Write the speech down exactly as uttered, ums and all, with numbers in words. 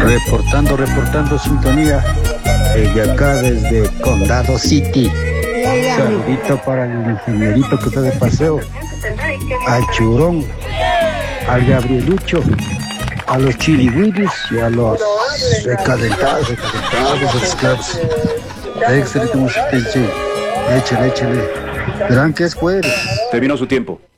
Reportando, reportando sintonía desde acá, desde Condado City. Saludito para el ingenierito que está de paseo, al Churón, al Gabrielucho, a los chirigüiris y a los recalentados, recalentados, esclavos. Excelente, muchachos. Échale, échale. Verán que es jueves. Terminó su tiempo.